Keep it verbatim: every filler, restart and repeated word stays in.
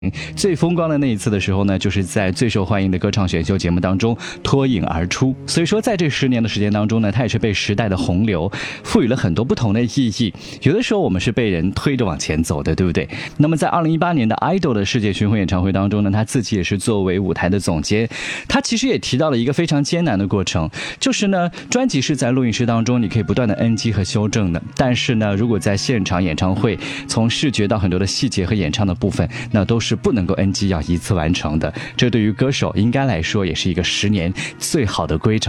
最风光的那一次的时候呢，就是在最受欢迎的歌唱选秀节目当中脱颖而出。所以说在这十年的时间当中呢，他也是被时代的洪流赋予了很多不同的意义。有的时候我们是被人推着往前走的，对不对？那么在二零一八年的 idol 的世界巡回演唱会当中呢，他自己也是作为舞台的总监，他其实也提到了一个非常艰难的过程，就是呢专辑是在录音室当中你可以不断的 N G 和修正的，但是呢如果在现场演唱会，从视觉到很多的细节和演唱的部分，那都是是不能够 N G 要一次完成的，这对于歌手应该来说也是一个十年最好的规整。